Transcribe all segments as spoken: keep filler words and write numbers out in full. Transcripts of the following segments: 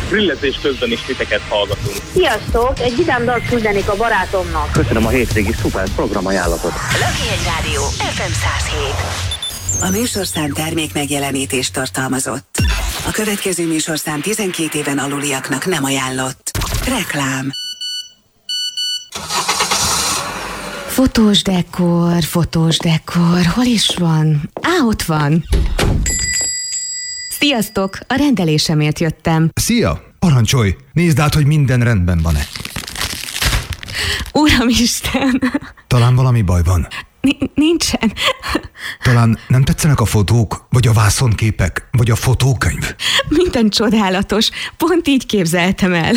grillezés közben is titeket hallgatunk. Sziasztok! Egy vidám dalt küldenék a barátomnak. Köszönöm a hétvégi szuper programajánlatot. Löki Rádió ef em száz hét. A műsorszám termék megjelenítést tartalmazott. A következő műsorszám tizenkét éven aluliaknak nem ajánlott. Reklám. Fotós dekor, fotós dekor, hol is van? Á, ott van. Sziasztok, a rendelésemért jöttem. Szia, parancsolj, nézd át, hogy minden rendben van-e. Uramisten! Talán valami baj van. N- nincsen. Talán nem tetszenek a fotók, vagy a vászonképek, vagy a fotókönyv? Minden csodálatos, pont így képzeltem el.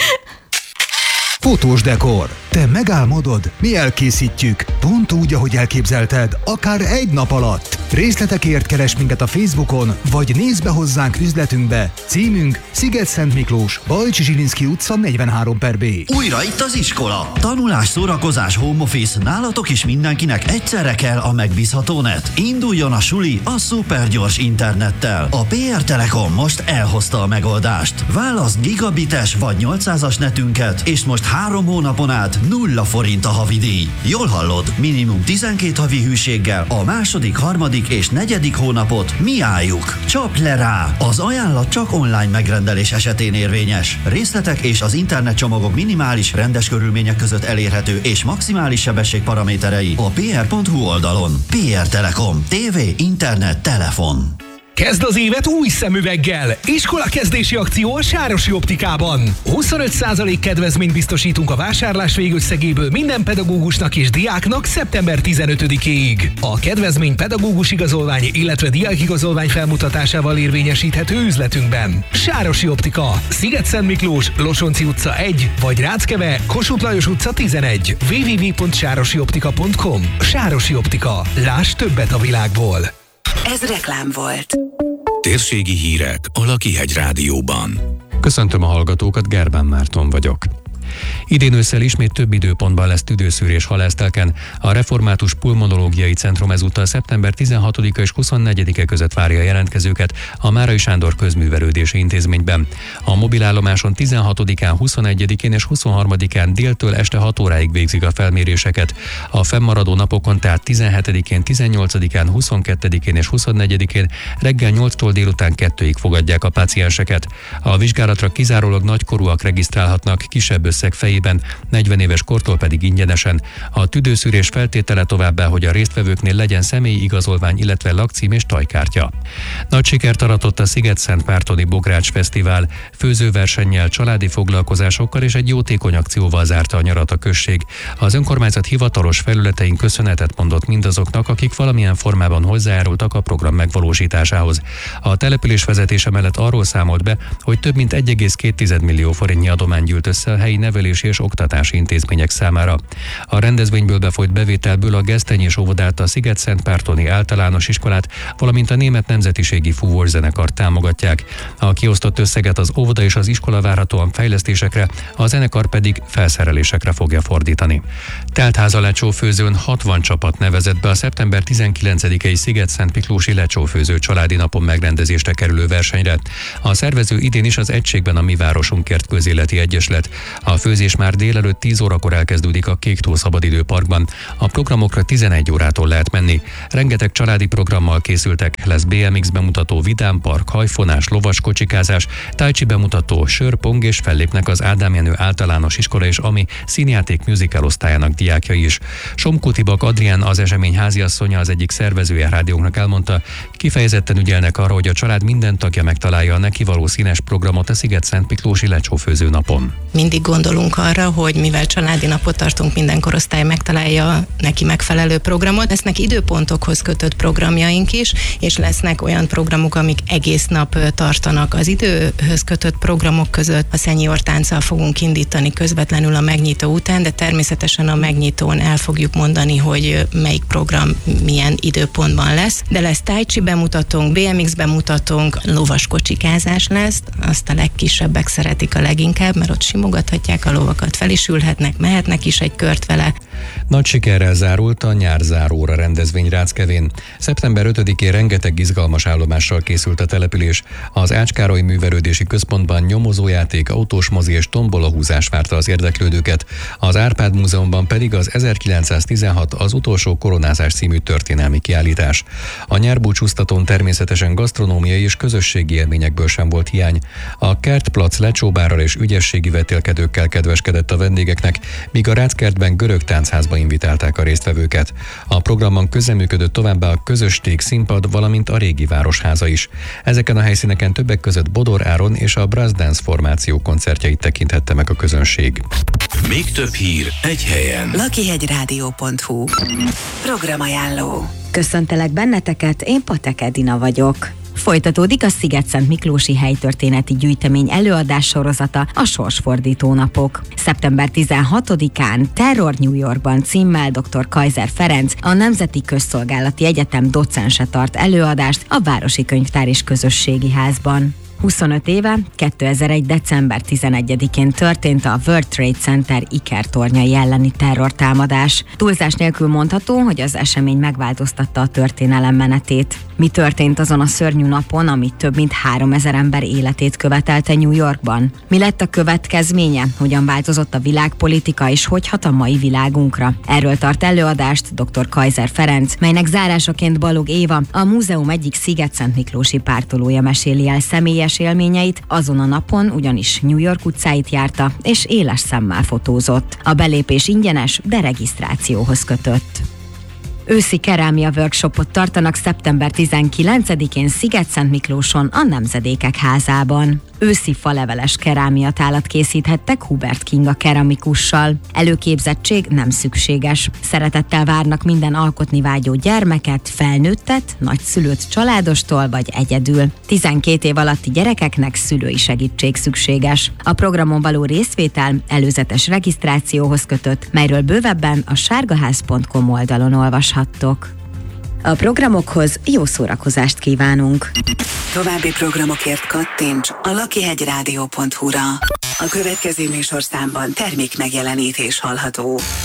Fotós dekor. Te megálmodod, mi elkészítjük. Pont úgy, ahogy elképzelted, akár egy nap alatt. Részletekért keres minket a Facebookon, vagy nézd be hozzánk üzletünkbe. Címünk Sziget-Szent Miklós, Bajcsi Zsilinszky utca negyvenhárom per B. Újra itt az iskola. Tanulás, szórakozás, home office, nálatok is mindenkinek egyszerre kell a megbízható net. Induljon a suli a szupergyors internettel. A pé er Telekom most elhozta a megoldást. Válaszd gigabites vagy nyolcszázas netünket, és most három hónapon át nulla forint a havidíj. Jól hallod, minimum tizenkét havi hűséggel a második, harmadik és negyedik hónapot mi álljuk. Csapj le rá! Az ajánlat csak online megrendelés esetén érvényes. Részletek és az internetcsomagok minimális, rendes körülmények között elérhető és maximális sebesség paraméterei a pé er pont hu oldalon. pé er Telekom. tévé, internet, telefon. Kezd az évet új szemüveggel! Iskolakezdési akció a Sárosi Optikában. huszonöt százalék kedvezményt biztosítunk a vásárlás végösszegéből minden pedagógusnak és diáknak szeptember tizenötödikéig. A kedvezmény pedagógus igazolvány, illetve diákigazolvány felmutatásával érvényesíthető üzletünkben. Sárosi Optika, Sziget-Szent Miklós, Losonci utca egy, vagy Ráckeve, Kossuth Lajos utca tizenegy. double-u double-u double-u pont sárosi optika pont com. Sárosi Optika. Láss többet a világból. Ez reklám volt. Térségi hírek a Lakihegy Rádióban. Köszöntöm a hallgatókat, Gerbán Márton vagyok. Idén ősszel ismét több időpontban lesz tüdőszűrés halásztelken. A Református Pulmonológiai Centrum ezúttal szeptember tizenhatodika és huszonnegyedike között várja a jelentkezőket a Márai Sándor Közművelődési Intézményben. A mobilállomáson tizenhatodikán, huszonegyedikén és huszonharmadikán déltől este hat óráig végzik a felméréseket. A fennmaradó napokon, tehát tizenhetedikén, tizennyolcadikán, huszonkettedikén és huszonnegyedikén reggel nyolctól délután kettőig fogadják a pácienseket. A vizsgálatra kizárólag nagykorúak regisztrálhatnak, kisebb összeg fejében, negyven éves kortól pedig ingyenesen. A tüdőszűrés feltétele továbbá, hogy a résztvevőknél legyen személyi igazolvány, illetve lakcím és tajkártya. Nagy sikert aratott a Sziget-Szentmártoni Bogrács Fesztivál. Főzőversennyel, családi foglalkozásokkal és egy jótékony akcióval zárta a nyarat a község. Az önkormányzat hivatalos felületein köszönetet mondott mindazoknak, akik valamilyen formában hozzájárultak a program megvalósításához. A település vezetése mellett arról számolt be, hogy több mint egy egész két millió forintnyi adomány gyűlt össze a helyi nevelési és oktatási intézmények számára. A rendezvényből befolyt bevételből a Gesztenyi és óvodát, a Sziget-Szentmártoni Általános Iskolát, valamint a Német Nemzetiségi Fúvószenekart támogatják. A kiosztott összeget az óvoda és az iskola várhatóan fejlesztésekre, a zenekar pedig felszerelésekre fogja fordítani. Teltház a lecsófőzőn hatvan csapat nevezett be a szeptember tizenkilencedikei Sziget-Szent Miklósi lecsófőző családi napon megrendezésre kerülő versenyre. A szervező idén is az Egységben a Mi Városunkért Közéleti Egyesület. A főzés már délelőtt tíz órakor elkezdődik a Kéktó Szabadidőparkban. A programokra tizenegy órától lehet menni. Rengeteg családi programmal készültek, lesz bé em iksz bemutató, vidámpark, hajfonás, lovaskocsikázás, tájcsi bemutató, sör, pong, és fellépnek az Ádám Jenő Általános Iskola és Ami színjáték musical osztályának diákjai is. Somkó Tibak Adrián, az esemény háziasszonya, az egyik szervezője rádiónknak elmondta, kifejezetten ügyelnek arra, hogy a család minden tagja megtalálja a neki való színes programot a Sziget-Szent Miklósi lecsófőző napon. Mindig gondolunk arra, hogy mivel családi napot tartunk, minden korosztály megtalálja neki megfelelő programot. Lesznek időpontokhoz kötött programjaink is, és lesznek olyan programok, amik egész nap tartanak. Az időhöz kötött programok között a seniortánccal fogunk indítani közvetlenül a megnyitó után, de természetesen a megnyitón el fogjuk mondani, hogy melyik program milyen időpontban lesz. De lesz tájcsi bemutatónk, bé em iksz bemutatónk, lovaskocsikázás lesz, azt a legkisebbek szeretik a leginkább, mert ott simogathatják a lovakat, fel is ülhetnek, mehetnek is egy kört vele. Nagy sikerrel zárult a nyárzáróra rendezvény Ráckevén. szeptember ötödikén rengeteg izgalmas állomással készült a település. Az Ács Károly Művelődési Központban nyomozójáték, autós mozi és tombolahúzás várta az érdeklődőket. Az Árpád Múzeumban pedig az ezerkilencszáztizenhat az utolsó koronázás című történelmi kiállítás. A nyárbúcsúztatón természetesen gasztronómiai és közösségi élményekből sem volt hiány. A kertplac lecsóbárral és ügyességi vetélkedőkkel kedveskedett a vendégeknek, míg a Ráckertben görög táncházba invitálták a résztvevőket. A programban közreműködött továbbá a közösség színpad, valamint a régi városháza is. Ezeken a helyszíneken többek között Bodor Áron és a Brass Dance formáció koncertjeit tekinthette meg a közönség. Még több hír egy helyen. lakihegyrádió pont hu Programajánló. Köszöntelek benneteket, én Patek Edina vagyok. Folytatódik a Szigetszent Miklósi helytörténeti gyűjtemény előadás sorozata, a Sorsfordító napok. szeptember tizenhatodikán Terror New Yorkban címmel dr. Kaiser Ferenc, a Nemzeti Közszolgálati Egyetem docense tart előadást a Városi Könyvtár és Közösségi Házban. huszonöt éve, kétezer-egy. december tizenegyedikén történt a World Trade Center ikertornyai elleni terrortámadás. Túlzás nélkül mondható, hogy az esemény megváltoztatta a történelem menetét. Mi történt azon a szörnyű napon, ami több mint háromezer ember életét követelte New Yorkban? Mi lett a következménye? Hogyan változott a világpolitika, és hogy hat a mai világunkra? Erről tart előadást dr. Kaiser Ferenc, melynek zárásaként Balog Éva, a múzeum egyik Szigetszent Miklósi pártolója meséli el személyes élményeit, azon a napon ugyanis New York utcáit járta, és éles szemmel fotózott. A belépés ingyenes, de regisztrációhoz kötött. Őszi kerámia workshopot tartanak szeptember tizenkilencedikén Szigetszent Miklóson, a Nemzedékek házában. Őszi faleveles kerámiatálat készíthettek Hubert Kinga keramikussal. Előképzettség nem szükséges. Szeretettel várnak minden alkotni vágyó gyermeket, felnőttet, nagyszülőt családostól vagy egyedül. tizenkét év alatti gyerekeknek szülői segítség szükséges. A programon való részvétel előzetes regisztrációhoz kötött, melyről bővebben a sárgaház pont com oldalon olvashattok. A programokhoz jó szórakozást kívánunk! További programokért kattints a lakihegyrádió pont hu-ra. A következő műsorszámban termék megjelenítés hallható.